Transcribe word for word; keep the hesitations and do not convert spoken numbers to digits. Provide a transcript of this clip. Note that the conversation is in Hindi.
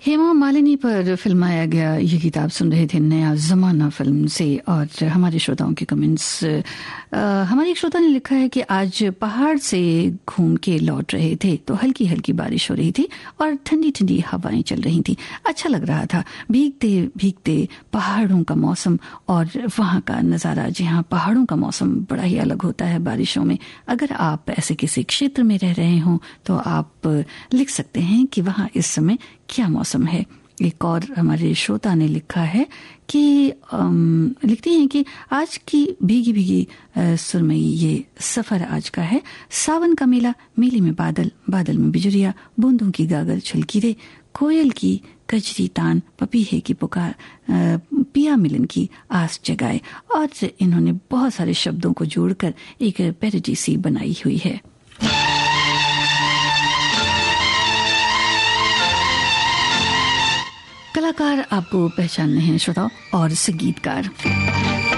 हेमा मालिनी पर फिल्माया गया ये किताब सुन रहे थे नया जमाना फिल्म से। और हमारे श्रोताओं के कमेंट्स, हमारे एक श्रोता ने लिखा है कि आज पहाड़ से घूम के लौट रहे थे तो हल्की हल्की बारिश हो रही थी और ठंडी ठंडी हवाएं चल रही थी। अच्छा लग रहा था भीगते भीगते पहाड़ों का मौसम और वहाँ का नज़ारा। जी हाँ, पहाड़ों का मौसम बड़ा ही अलग होता है बारिशों में। अगर आप ऐसे किसी क्षेत्र में रह रहे हों तो आप लिख सकते हैं कि वहाँ इस समय क्या मौसम है। एक और हमारे श्रोता ने लिखा है कि लिखती हैं कि आज की भीगी भीगी सुरमई ये सफर आज का है। सावन का मेला, मेले में बादल, बादल में बिजुरिया, बूंदों की गागल छुलकी रे, कोयल की कजरी तान, पपीहे की पुकार, पिया मिलन की आस जगाए। और इन्होंने बहुत सारे शब्दों को जोड़कर एक पैरोडी सी बनाई हुई है। कलाकार आपको पहचानने हैं श्रोताओं, और संगीतकार